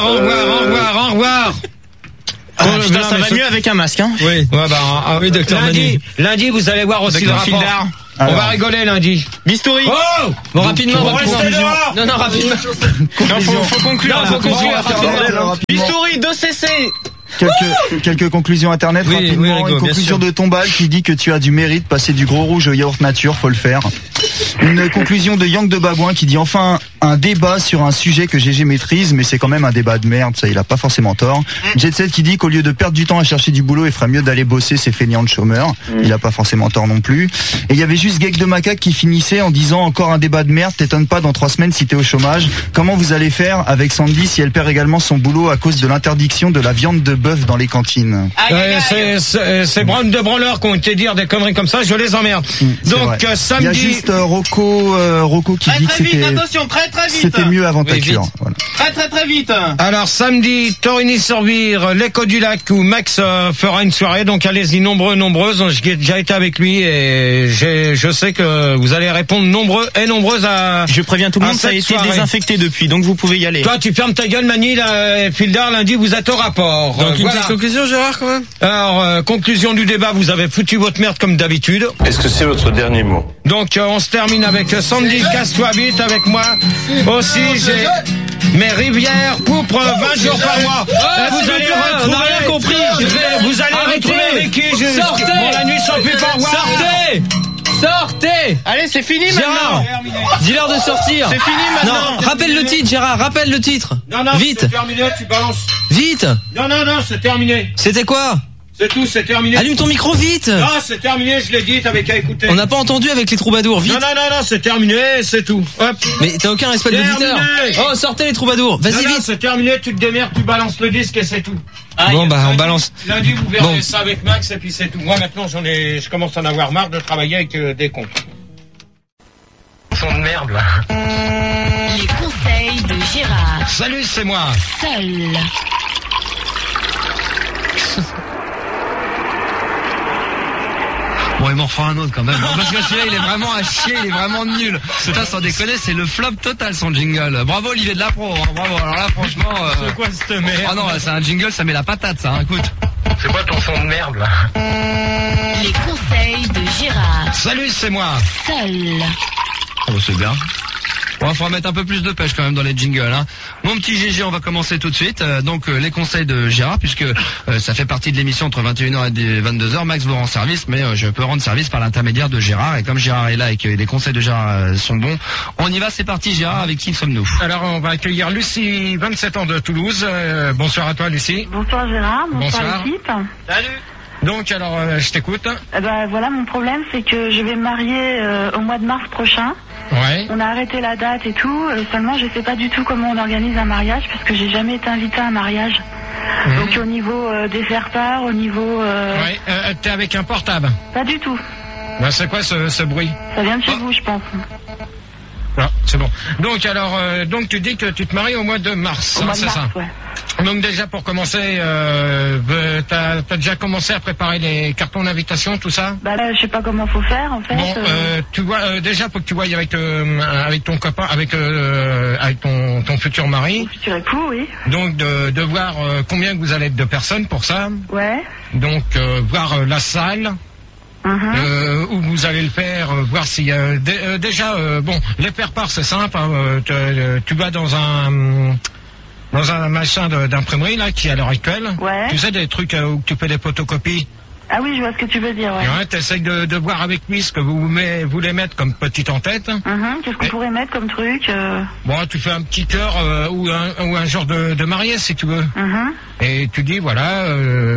Speaker 3: Putain, ça va mieux avec un masque, hein.
Speaker 2: Oui. Ouais, oui, docteur Manu. Lundi, vous allez voir aussi le rapport. On va rigoler lundi.
Speaker 3: Bistouri.
Speaker 2: Oh!
Speaker 3: Bon, rapidement, conclusion.
Speaker 2: Non, rapidement.
Speaker 3: Non, faut conclure.
Speaker 2: Faut conclure.
Speaker 3: Bistouri, 2 CC.
Speaker 6: Quelques conclusions internet rapidement.
Speaker 2: Rigo,
Speaker 6: une conclusion de Tombal qui dit que tu as du mérite, passer du gros rouge au yaourt nature, faut le faire. Une conclusion de Yang de Babouin qui dit enfin un débat sur un sujet que GG maîtrise, mais c'est quand même un débat de merde, ça il a pas forcément tort. Jet Set qui dit qu'au lieu de perdre du temps à chercher du boulot, il ferait mieux d'aller bosser ces feignants de chômeurs. Il a pas forcément tort non plus. Et il y avait juste Geek de Macaque qui finissait en disant encore un débat de merde, t'étonnes pas dans 3 semaines si t'es au chômage. Comment vous allez faire avec Sandy si elle perd également son boulot à cause de l'interdiction de la viande de bœuf dans les cantines?
Speaker 2: C'est Brown de branleurs qui ont été dire des conneries comme ça, je les emmerde. Donc samedi.
Speaker 6: Il y a juste Rocco qui dit que c'était mieux avant ta cure. Voilà.
Speaker 3: Très vite.
Speaker 2: Alors samedi, Torigny-sur-Vire, l'Écho du Lac où Max fera une soirée, donc allez-y nombreuses. J'ai déjà été avec lui et je sais que vous allez répondre nombreuses à.
Speaker 3: Je préviens tout le monde, ça a été désinfecté depuis, donc vous pouvez y aller.
Speaker 2: Toi, tu fermes ta gueule, Mani, Fildar, lundi, vous êtes au rapport.
Speaker 12: Donc une petite conclusion, Gérard, quand même.
Speaker 2: Alors, conclusion du débat, vous avez foutu votre merde comme d'habitude.
Speaker 10: Est-ce que c'est votre dernier mot?
Speaker 2: Donc, on se termine avec Sandy, casse-toi vite avec moi. Aussi, j'ai mes rivières pourpres 20 jours par mois. Vous allez retrouver.
Speaker 3: On n'a rien compris.
Speaker 2: Vous allez retrouver avec qui
Speaker 3: Sortez.
Speaker 2: Bon, la nuit sans plus par voir.
Speaker 3: Sortez. Allez, c'est fini
Speaker 12: Gérard,
Speaker 3: maintenant.
Speaker 12: dis-leur de sortir.
Speaker 3: C'est fini maintenant.
Speaker 12: Non, rappelle le titre, Gérard, rappelle le titre.
Speaker 2: Non,
Speaker 12: vite.
Speaker 2: C'est terminé, tu balances.
Speaker 12: Vite.
Speaker 2: Non, c'est terminé.
Speaker 12: C'était quoi?
Speaker 2: C'est tout, c'est terminé.
Speaker 12: Allume ton micro vite.
Speaker 2: Non, c'est terminé, je l'ai dit, t'avais qu'à écouter.
Speaker 12: On n'a pas entendu avec les troubadours, vite.
Speaker 2: Non, c'est terminé, c'est tout. Hop.
Speaker 12: Mais t'as aucun respect de l'auditeur. Oh, sortez les troubadours, vas-y vite.
Speaker 2: C'est terminé, tu te démerdes, tu balances le disque et c'est tout.
Speaker 12: Bon, on balance.
Speaker 2: Lundi, vous verrez ça avec Max et puis c'est tout. Moi, maintenant, je commence à en avoir marre de travailler avec des cons. Ils sont de merde, là.
Speaker 1: Les conseils de Gérard.
Speaker 2: Salut, c'est moi.
Speaker 1: Seul.
Speaker 13: Bon, il m'en fera un autre quand même. Parce que celui-là, il est vraiment à chier, il est vraiment nul. Putain, sans déconner, c'est le flop total son jingle. Bravo Olivier de la Pro, hein, bravo. Alors là, franchement.
Speaker 2: C'est quoi cette merde?
Speaker 13: Ah non, là, c'est un jingle, ça met la patate, ça, hein, écoute.
Speaker 2: C'est quoi ton son de merde, là?
Speaker 1: Les conseils de Gérard.
Speaker 2: Salut, c'est moi.
Speaker 1: Seul.
Speaker 13: Oh, c'est bien. Bon, il faut mettre un peu plus de pêche quand même dans les jingles, hein. Mon petit GG, on va commencer tout de suite. Donc les conseils de Gérard, puisque ça fait partie de l'émission entre 21h et 22h. Max vous rend service, mais je peux rendre service par l'intermédiaire de Gérard. Et comme Gérard est là et que les conseils de Gérard sont bons, on y va, c'est parti. Gérard, avec qui sommes-nous?
Speaker 2: Alors on va accueillir Lucie, 27 ans de Toulouse. Bonsoir à toi Lucie.
Speaker 5: Bonsoir Gérard, bonsoir l'équipe.
Speaker 2: Salut. Donc alors je t'écoute.
Speaker 5: Voilà, mon problème c'est que je vais me marier au mois de mars prochain.
Speaker 2: Ouais.
Speaker 5: On a arrêté la date et tout, seulement je sais pas du tout comment on organise un mariage parce que j'ai jamais été invitée à un mariage. Donc au niveau des faire-part, au niveau...
Speaker 2: Ouais, t'es avec un portable?
Speaker 5: Pas du tout.
Speaker 2: Ben, c'est quoi ce bruit?
Speaker 5: Ça vient de chez vous, je pense.
Speaker 2: Ah, c'est bon. Donc alors, donc tu dis que tu te maries au mois de mars, hein, c'est ça?
Speaker 5: Ouais.
Speaker 2: Donc déjà pour commencer, t'as déjà commencé à préparer les cartons d'invitation, tout ça?
Speaker 5: Bah là, je sais pas comment faut faire en fait.
Speaker 2: Bon, tu vois, déjà faut que tu voies avec ton copain, avec ton futur mari.
Speaker 5: Mon futur époux, oui.
Speaker 2: Donc de voir combien que vous allez être de personnes pour ça.
Speaker 5: Ouais.
Speaker 2: Donc voir la salle. Où vous allez le faire, voir s'il y a déjà bon, les faire-part c'est simple, hein, tu vas dans un machin d'imprimerie là qui est à l'heure actuelle.
Speaker 5: Ouais.
Speaker 2: Tu sais des trucs où tu fais des photocopies.
Speaker 5: Ah oui, je vois ce que tu veux dire, ouais.
Speaker 2: Ouais, t'essayes de voir avec lui ce que vous voulez mettre comme petite en tête.
Speaker 5: Qu'est-ce qu'on pourrait mettre comme truc
Speaker 2: Bon, tu fais un petit cœur ou un genre de mariée si tu veux. Et tu dis voilà,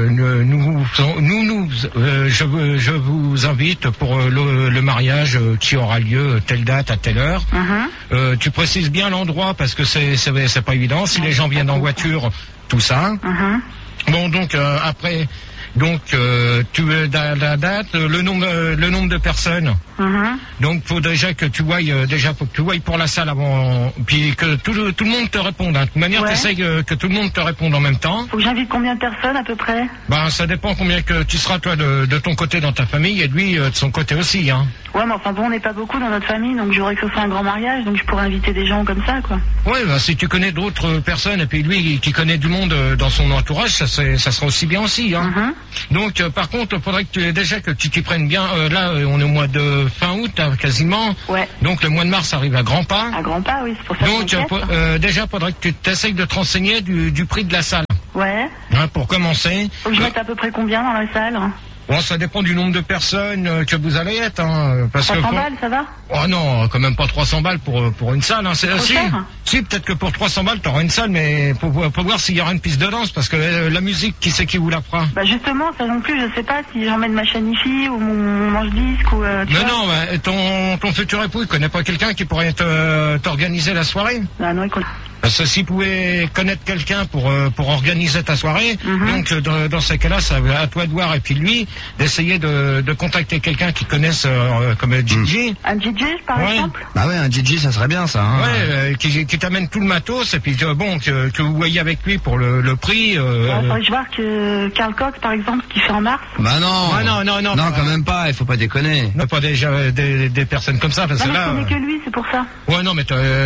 Speaker 2: je vous invite pour le mariage qui aura lieu telle date à telle heure. Tu précises bien l'endroit parce que c'est pas évident. Si les gens viennent en voiture, tout ça. Bon, donc après, donc tu la date, le nombre de personnes. Donc faut déjà que tu voyes pour la salle avant, puis que tout le monde te réponde. De toute manière, t'essayes que tout le monde te réponde en même temps.
Speaker 5: Faut que j'invite combien de personnes à peu près?
Speaker 2: Ben ça dépend combien que tu seras toi de ton côté dans ta famille et lui de son côté aussi, hein.
Speaker 5: Ouais, mais enfin bon, on n'est pas beaucoup dans notre famille, donc j'aurais que ce soit un grand mariage, donc je pourrais inviter des gens comme ça, quoi.
Speaker 2: Ouais, bah, si tu connais d'autres personnes et puis lui qui connaît du monde dans son entourage, ça sera aussi bien aussi, hein. Donc par contre, il faudrait que tu t'y prennes bien. Là, on est au mois de fin août, hein, quasiment. Ouais. Donc le mois de mars arrive à grands pas.
Speaker 5: À grands pas, oui, c'est pour ça.
Speaker 2: Donc déjà, faudrait que tu t'essayes de te renseigner du prix de la salle.
Speaker 5: Ouais.
Speaker 2: Hein, pour commencer.
Speaker 5: Faut que je mette à peu près combien dans la salle?
Speaker 2: Bon, ça dépend du nombre de personnes que vous allez être, hein, parce
Speaker 5: 300 balles, ça va?
Speaker 2: Oh non, quand même pas 300 balles pour une salle, hein.
Speaker 5: C'est trop cher.
Speaker 2: Si, peut-être que pour 300 balles, t'auras une salle, mais faut voir s'il y aura une piste de danse, parce que la musique, qui c'est qui vous la fera?
Speaker 5: Bah justement, ça non plus, je sais pas si j'emmène ma chaîne IFI ou mon manche-disque ou...
Speaker 2: mais non, bah, ton futur époux, il connaît pas quelqu'un qui pourrait t'organiser la soirée?
Speaker 5: Ah non, il connaît.
Speaker 2: Parce que s'il pouvait connaître quelqu'un pour organiser ta soirée, donc dans ces cas-là, ça à toi de voir, et puis lui, d'essayer de contacter quelqu'un qui connaisse comme DJ.
Speaker 5: Un DJ, par exemple?
Speaker 3: Bah ouais, un DJ, ça serait bien, ça. Hein.
Speaker 2: Ouais, qui t'amène tout le matos, et puis bon, que vous voyez avec lui pour le prix.
Speaker 5: Faudrait que je vois que Karl Cox, par exemple, ce qu'il fait en mars.
Speaker 3: Bah non. Non, quand même pas, il faut pas déconner.
Speaker 2: Pas déjà des personnes comme ça, parce que là...
Speaker 5: je connais que lui, c'est pour ça.
Speaker 2: Ouais, non, mais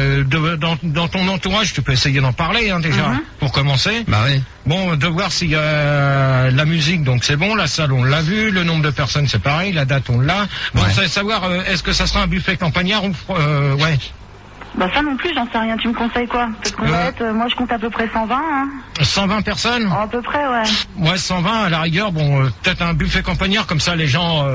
Speaker 2: dans ton entourage, tu peux essayer d'en parler, hein, déjà, pour commencer.
Speaker 3: Bah oui.
Speaker 2: Bon, de voir s'il y a la musique, donc c'est bon, la salle on l'a vu, le nombre de personnes c'est pareil, la date on l'a. Bon, ça va savoir, est-ce que ça sera un buffet campagnard ou... ouais.
Speaker 5: Bah ça non plus, j'en sais rien, tu me conseilles quoi? Parce qu'on va être, moi je compte à peu près 120, hein.
Speaker 2: 120 personnes?
Speaker 5: À peu près, ouais.
Speaker 2: Ouais, 120 à la rigueur, bon, peut-être un buffet campagnard, comme ça les gens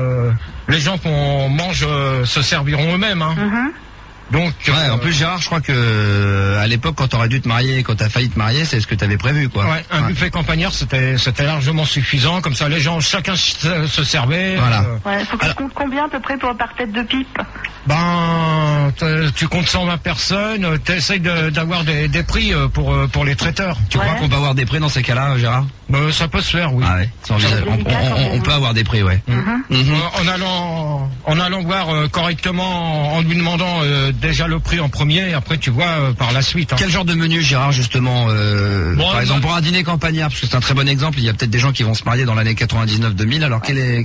Speaker 2: qu'on mange se serviront eux-mêmes, hein. Donc,
Speaker 3: en plus Gérard, je crois que à l'époque, quand t'aurais dû te marier, quand t'as failli te marier, c'est ce que t'avais prévu, quoi.
Speaker 2: Ouais, un buffet campagnard, c'était largement suffisant. Comme ça, les gens, chacun se servait.
Speaker 3: Voilà.
Speaker 5: Ouais, faut que je compte combien à peu près par tête de pipe?
Speaker 2: Ben, tu comptes 120 personnes. T'essayes d'avoir des prix pour les traiteurs.
Speaker 3: Tu crois qu'on peut avoir des prix dans ces cas-là, Gérard?
Speaker 2: Ça peut se faire, oui.
Speaker 3: Ah ouais. On peut avoir des prix, ouais.
Speaker 2: En allant voir correctement, en lui demandant déjà le prix en premier, et après tu vois par la suite. Hein.
Speaker 3: Quel genre de menu, Gérard, justement par exemple, pour un dîner campagnard, parce que c'est un très bon exemple, il y a peut-être des gens qui vont se marier dans l'année 99-2000, alors quel est...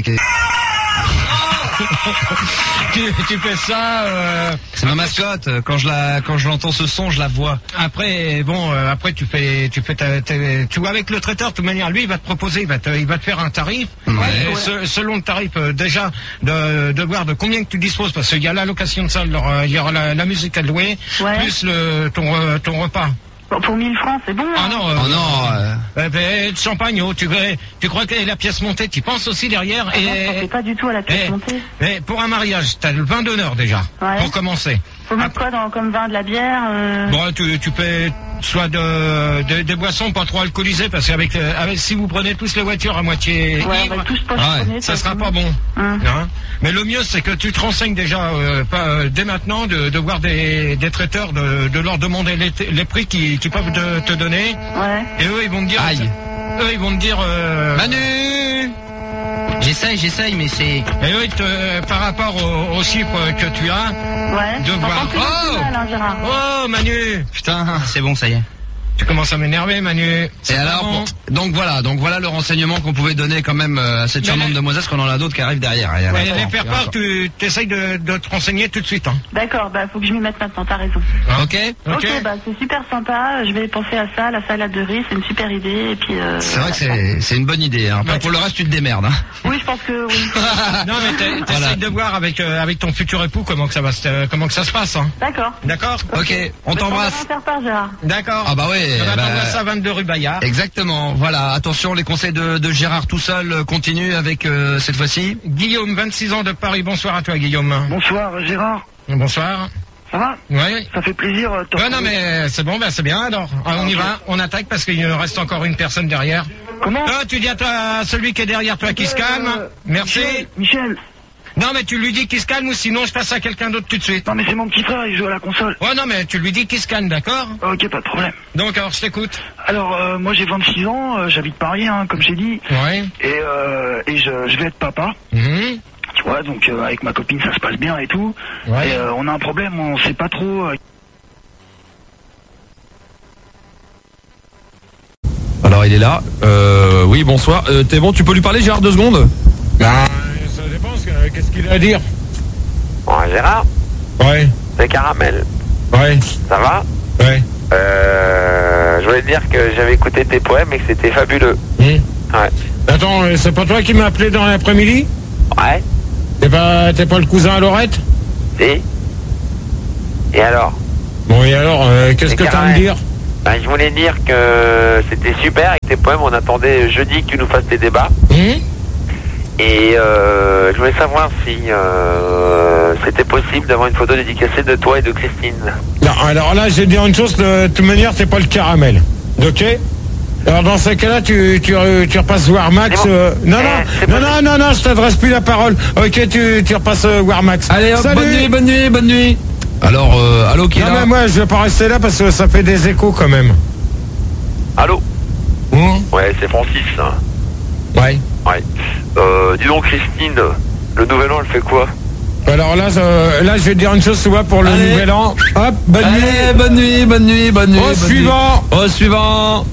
Speaker 2: tu fais ça.
Speaker 3: C'est ma mascotte. Quand je l'entends ce son, je la vois.
Speaker 2: Après, bon, après tu vois avec le traiteur. De toute manière, lui, il va te proposer, il va te faire un tarif. Selon le tarif, déjà de voir de combien que tu disposes, parce qu'il y a la location de salle, il y aura la musique à louer, plus ton repas.
Speaker 5: Pour 1000 francs, c'est bon.
Speaker 2: Ah non, de champagne, tu crois que la pièce montée, tu penses aussi derrière.
Speaker 5: Ah non, je pensais pas du tout à la pièce montée.
Speaker 2: Mais pour un mariage, t'as le vin d'honneur déjà, pour commencer.
Speaker 5: Faut mettre quoi comme vin, de la bière
Speaker 2: Bon, tu peux soit des boissons pas trop alcoolisées, parce qu'avec si vous prenez tous les voitures à moitié ivres, ça sera pas bon. Hein. Mais le mieux, c'est que tu te renseignes déjà dès maintenant de voir des traiteurs, de leur demander les prix qu'ils peuvent te donner. Et eux, ils vont te dire... Eux, ils vont te dire...
Speaker 3: Manu, J'essaye, mais c'est...
Speaker 2: Et oui, par rapport aux chiffres que tu as, de voir... Oh, Manu!
Speaker 3: Putain, c'est bon, ça y est.
Speaker 2: Tu commences à m'énerver, Manu.
Speaker 3: Et alors, donc voilà le renseignement qu'on pouvait donner quand même à cette charmante demoiselle, parce qu'on en a d'autres qui arrivent derrière.
Speaker 2: Les faire part, tu essayes de te renseigner tout de suite. Hein.
Speaker 5: D'accord, faut que je m'y mette maintenant, t'as raison.
Speaker 3: Ok,
Speaker 5: c'est super sympa, je vais penser à ça, la salade de riz, c'est une super idée, et puis...
Speaker 3: c'est vrai que c'est une bonne idée, hein. Pour le reste, tu te démerdes. Hein.
Speaker 5: Oui, je pense que oui.
Speaker 2: Non, mais t'essayes de voir avec ton futur époux comment que ça se passe. Hein.
Speaker 5: D'accord.
Speaker 3: Ok, on t'embrasse.
Speaker 5: D'accord.
Speaker 3: Ah bah oui.
Speaker 2: On t'envoie ça 22 rue Bayard.
Speaker 3: Exactement, voilà. Attention, les conseils de Gérard tout seul continuent avec cette fois-ci.
Speaker 2: Guillaume, 26 ans de Paris. Bonsoir à toi, Guillaume.
Speaker 14: Bonsoir, Gérard.
Speaker 2: Bonsoir.
Speaker 14: Ça va?
Speaker 2: Oui.
Speaker 14: Ça fait plaisir.
Speaker 2: Non, mais c'est bon, c'est bien alors. On y va, on attaque parce qu'il reste encore une personne derrière.
Speaker 14: Comment?
Speaker 2: Tu dis à toi, celui qui est derrière toi qui se calme. Merci.
Speaker 14: Michel.
Speaker 2: Non, mais tu lui dis qu'il se calme ou sinon je passe à quelqu'un d'autre tout de suite.
Speaker 14: Non mais c'est mon petit frère, il joue à la console.
Speaker 2: Ouais, non, mais tu lui dis qu'il se calme, d'accord?
Speaker 14: Ok, pas de problème.
Speaker 2: Donc, alors, je t'écoute.
Speaker 14: Alors, moi j'ai 26 ans, j'habite Paris, hein, comme j'ai dit.
Speaker 2: Ouais.
Speaker 14: Et je vais être papa.
Speaker 2: Mhm.
Speaker 14: Tu vois, donc avec ma copine ça se passe bien et tout.
Speaker 2: Ouais.
Speaker 14: Et on a un problème, on sait pas trop...
Speaker 15: Alors il est là. Oui, bonsoir. T'es bon, tu peux lui parler, Gérard, 2 secondes?
Speaker 2: Ben, ça dépend, qu'est-ce qu'il a à dire?
Speaker 16: Bon, Gérard,
Speaker 2: Ouais.
Speaker 16: c'est Caramel.
Speaker 2: Ouais.
Speaker 16: Ça va?
Speaker 2: Ouais.
Speaker 16: Je voulais te dire que j'avais écouté tes poèmes et que c'était fabuleux. Ouais.
Speaker 2: Attends, c'est pas toi qui m'as appelé dans l'après-midi?
Speaker 16: Ouais.
Speaker 2: T'es pas le cousin à Laurette?
Speaker 16: Si. Et alors?
Speaker 2: Bon, et alors, qu'est-ce que t'as à me dire?
Speaker 16: Ben, je voulais dire que c'était super avec tes poèmes. On attendait jeudi que tu nous fasses tes débats. Et je voulais savoir si c'était possible d'avoir une photo dédicacée de toi et de Christine.
Speaker 2: Non, alors là, je vais te dire une chose, de toute manière, t'es pas le Caramel. Ok? Alors dans ce cas-là, tu repasses voir Max. Non, je t'adresse plus la parole. Ok, tu repasses voir Max.
Speaker 15: Allez, hop,
Speaker 2: salut.
Speaker 15: bonne nuit. Alors, allô, qui est
Speaker 2: non,
Speaker 15: là?
Speaker 2: mais moi, je vais pas rester là parce que ça fait des échos quand même.
Speaker 16: Allô? Ouais, c'est Francis.
Speaker 2: Ouais.
Speaker 16: Dis donc, Christine, le nouvel an, elle fait quoi?
Speaker 2: Alors là, je vais te dire une chose, tu vois, pour le nouvel an. Hop, bonne nuit.
Speaker 15: Bonne nuit. Au suivant.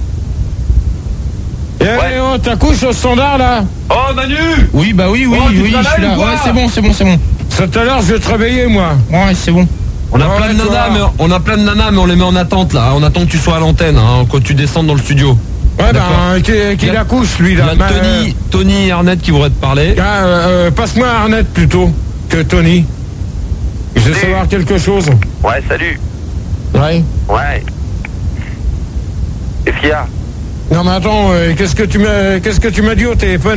Speaker 2: Oh, t'accouches au standard là?
Speaker 3: Oh, Manu!
Speaker 15: Oui, bah oui, je suis là. Ouais, c'est bon.
Speaker 2: Tout à l'heure, je vais te réveiller, moi.
Speaker 15: Ouais, c'est bon. On a plein de nanas, mais on les met en attente là. On attend que tu sois à l'antenne, hein, quand tu descendes dans le studio.
Speaker 2: Ouais, qu'il accouche, lui là.
Speaker 15: Il y a Tony et Arnett qui voudraient te parler.
Speaker 2: Passe-moi Arnett plutôt que Tony. Je veux savoir quelque chose.
Speaker 16: Ouais, salut.
Speaker 2: Ouais.
Speaker 16: Qu'est-ce qu'il y a?
Speaker 2: Non, mais attends, qu'est-ce que tu m'as dit au téléphone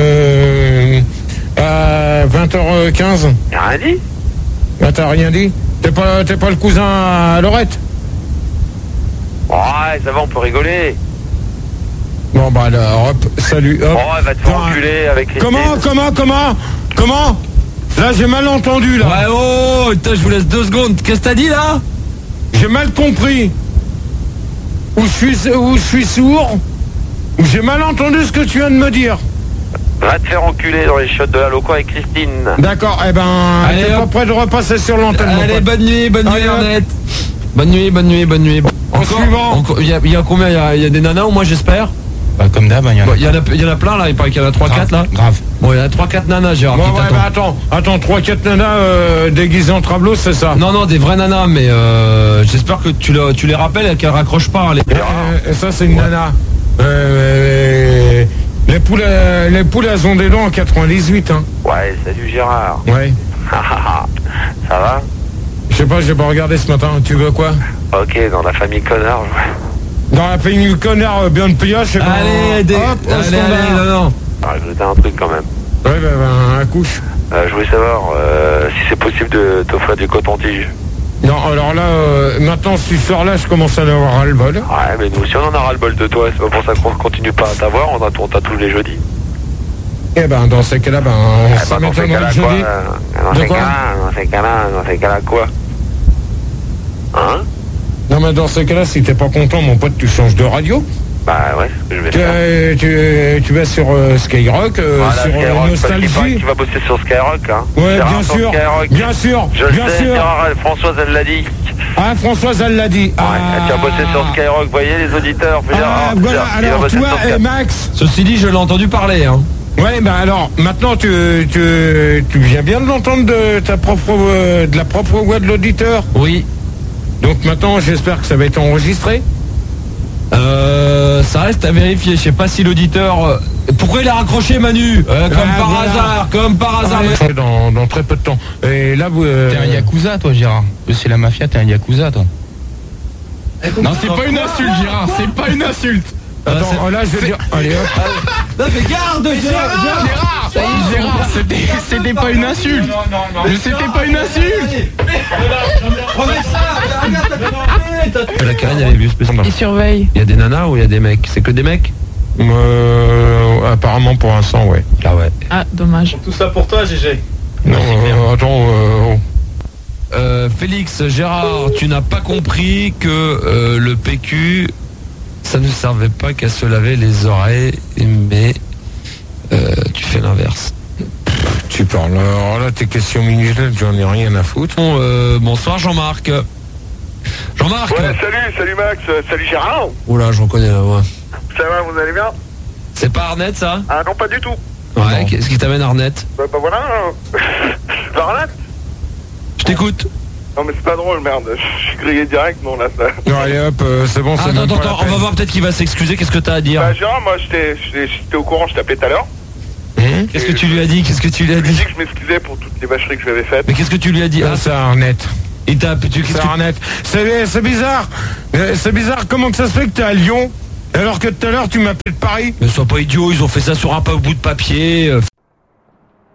Speaker 2: à 20h15?
Speaker 16: Y'a rien dit?
Speaker 2: Bah, t'as rien dit? T'es pas le cousin à Laurette?
Speaker 16: Ouais, ça va, on peut rigoler.
Speaker 2: Bon, bah alors, hop, salut, hop.
Speaker 16: Oh, elle va te faire enculer avec Christine.
Speaker 2: Comment? Là, j'ai mal entendu, là.
Speaker 15: Ouais, oh, putain, je vous laisse 2 secondes. Qu'est-ce que t'as dit, là?
Speaker 2: J'ai mal compris. Ou je suis sourd, ou j'ai mal entendu ce que tu viens de me dire.
Speaker 16: Va te faire enculer dans les shots de la loco avec Christine.
Speaker 2: D'accord, t'es pas prêt de repasser sur l'antenne.
Speaker 15: Allez, bonne nuit, Arnett. Bonne nuit. Il y a combien? Il y a des nanas ou moi, j'espère?
Speaker 17: Bah, comme d'hab, il y en a.
Speaker 15: Il y en a plein là, il paraît qu'il y en a 3-4 là.
Speaker 17: Grave.
Speaker 15: Bon, il y en a 3-4 nanas, Gérard.
Speaker 2: Bon, attends, 3-4 nanas déguisées en trablos, c'est ça?
Speaker 15: Non, des vraies nanas, mais j'espère que tu les rappelles et qu'elles raccrochent pas.
Speaker 2: Ça, c'est une nana. Les poules, elles ont des dents en 98, hein.
Speaker 16: Ouais, salut Gérard.
Speaker 2: Ouais.
Speaker 16: Ça va?
Speaker 2: Je sais pas, j'ai pas regardé ce matin. Tu veux quoi?
Speaker 16: Ok, dans la famille Connard,
Speaker 2: Dans la famille Connard, bien de pillage, c'est
Speaker 15: allez, non.
Speaker 16: Rajouter un truc quand même.
Speaker 2: Ouais, un couche.
Speaker 16: Je voulais savoir si c'est possible de t'offrir du coton-tige.
Speaker 2: Non, alors là, maintenant, si tu sors là, je commence à en avoir ras-le-bol.
Speaker 16: Ouais, mais nous aussi, on en a ras-le-bol de toi. C'est pas pour ça qu'on continue pas à t'avoir. On t'a tous les jeudis.
Speaker 2: Eh ben, dans ces cas-là, ça m'étonnerait le jeudi.
Speaker 16: Dans ces cas-là, quoi? Hein?
Speaker 2: Non, mais dans ces cas-là, si t'es pas content, mon pote, tu changes de radio.
Speaker 16: Bah ouais, c'est ce que je vais
Speaker 2: faire. Tu vas sur Skyrock,
Speaker 16: voilà,
Speaker 2: sur
Speaker 16: Skyrock,
Speaker 2: Nostalgie.
Speaker 16: Tu vas bosser sur Skyrock, hein.
Speaker 2: Ouais,
Speaker 16: Gérard,
Speaker 2: bien sûr.
Speaker 16: Skyrock.
Speaker 2: Bien sûr.
Speaker 16: Françoise, elle l'a dit.
Speaker 2: Ah, Françoise, elle l'a dit.
Speaker 16: Ouais, tu vas bosser sur Skyrock, vous voyez, les auditeurs.
Speaker 2: Voilà, alors toi et Max.
Speaker 15: Ceci dit, je l'ai entendu parler, hein.
Speaker 2: Ouais, alors, maintenant, tu viens bien de l'entendre de la propre voix de l'auditeur.
Speaker 15: Oui.
Speaker 2: Donc maintenant, j'espère que ça va être enregistré.
Speaker 15: Ça reste à vérifier. Je sais pas si l'auditeur. Pourquoi il a raccroché, Manu? Comme par hasard.
Speaker 2: Dans très peu de temps. Et là, vous.
Speaker 17: T'es un yakuza, toi, Gérard. C'est la mafia. T'es un yakuza, toi. Non, c'est pas une insulte, Gérard. C'est pas une insulte.
Speaker 2: Attends, là, je vais dire. Allez, hop.
Speaker 15: Non, mais garde,
Speaker 17: Gérard. Gérard, c'était pas une insulte. Mais c'était pas une insulte.
Speaker 15: La Karine avait vu spécialement.
Speaker 18: Il surveille.
Speaker 15: Il y a des nanas ou il y a des mecs? C'est que des mecs?
Speaker 2: Apparemment pour l'instant, ouais.
Speaker 15: Ah ouais.
Speaker 18: Ah, dommage.
Speaker 3: Tout ça pour toi, GG.
Speaker 15: Non, attends. Félix, Gérard, tu n'as pas compris que le PQ, ça ne servait pas qu'à se laver les oreilles, mais tu fais l'inverse.
Speaker 2: Tu parles. Alors là, tes questions minutes, j'en ai rien à foutre.
Speaker 15: Bonsoir Jean-Marc. Jean-Marc.
Speaker 18: Ouais, salut Max, salut Gérard.
Speaker 15: Oula, je reconnais la voix.
Speaker 18: Ça va, vous allez bien?
Speaker 15: C'est pas Arnett ça?
Speaker 18: Ah non, pas du tout.
Speaker 15: Ouais, qu'est-ce qui t'amène Arnett?
Speaker 18: Bah voilà. Arnett?
Speaker 15: Je t'écoute.
Speaker 18: Non mais c'est pas drôle, merde. Je suis grillé direct, non là ça.
Speaker 2: Non, allez hop, c'est bon, c'est
Speaker 15: Attends, on va voir peut-être qu'il va s'excuser. Qu'est-ce que t'as à dire?
Speaker 18: Bah Gérard, moi j'étais au courant, je t'appelais tout à l'heure.
Speaker 15: Qu'est-ce que tu lui as dit?
Speaker 18: Je lui ai dit que je m'excusais pour toutes les vacheries que je lui avais faites.
Speaker 15: Mais qu'est-ce que tu lui as dit?
Speaker 2: C'est Arnett.
Speaker 15: Il t'a
Speaker 2: c'est Arnett. C'est bizarre. C'est bizarre, comment que ça se fait que t'es à Lyon alors que tout à l'heure tu m'appelles de Paris?
Speaker 15: Mais sois pas idiot, ils ont fait ça sur un bout de papier.